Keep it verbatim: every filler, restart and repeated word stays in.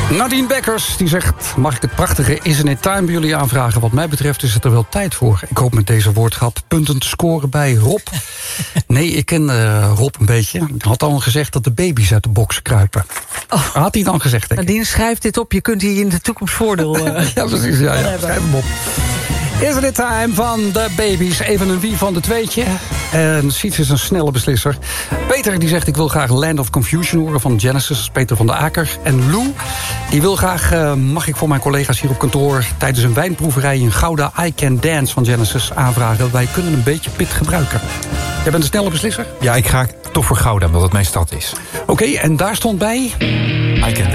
Nadine Bekkers die zegt: mag ik het prachtige Isn't It Time bij jullie aanvragen? Wat mij betreft is het er wel tijd voor. Ik hoop met deze woordgrap punten te scoren bij Rob. Nee, ik ken uh, Rob een beetje. Hij had al gezegd dat de baby's uit de box kruipen. Oh. Had hij dan gezegd, denk ik. Nadine, schrijf dit op. Je kunt hier in de toekomst voordeel uh, ja, precies. Ja, ja. Schrijf hem op. Is it time van de baby's? Even een wie van de tweetje. En Siets is een snelle beslisser. Peter die zegt: ik wil graag Land of Confusion horen van Genesis. Peter van der Aker. En Lou die wil graag, uh, mag ik voor mijn collega's hier op kantoor tijdens een wijnproeverij in Gouda I Can Dance van Genesis aanvragen. Wij kunnen een beetje pit gebruiken. Jij bent een snelle beslisser? Ja, ik ga toch voor Gouda, omdat het mijn stad is. Oké, okay, en daar stond bij I Can Dance.